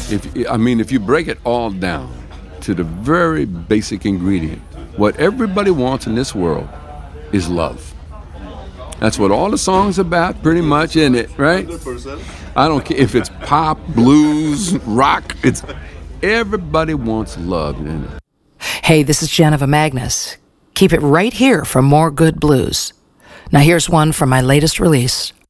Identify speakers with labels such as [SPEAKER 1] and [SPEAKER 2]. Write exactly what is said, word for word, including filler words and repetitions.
[SPEAKER 1] If I mean, if you break it all down to the very basic ingredient, what everybody wants in this world is love. That's what all the songs about, pretty much, in it, right? one hundred percent. I don't care if it's pop, blues, rock. It's everybody wants love in it.
[SPEAKER 2] Hey, this is Geneva Magnus. Keep it right here for more good blues. Now here's one from my latest release,